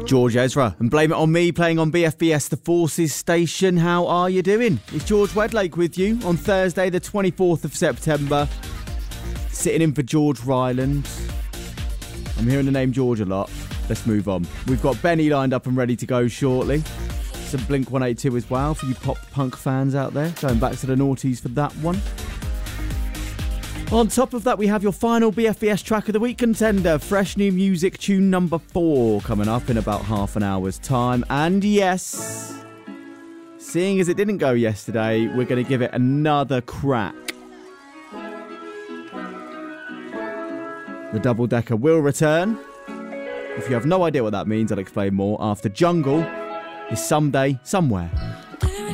George Ezra, and Blame It On Me, playing on BFBS The Forces station. How are you doing? It's George Wedlake with you on Thursday the 24th of September, sitting in for George Ryland. I'm hearing the name George a lot. Let's move on. We've got Benny lined up and ready to go shortly. Some Blink 182 as well for you pop punk fans out there. Going back to the noughties for that one. On top of that, we have your final BFBS Track of the Week contender. Fresh new music, tune number 4, coming up in about half an hour's time. And yes, seeing as it didn't go yesterday, we're going to give it another crack. The double decker will return. If you have no idea what that means, I'll explain more after Jungle is Someday, Somewhere.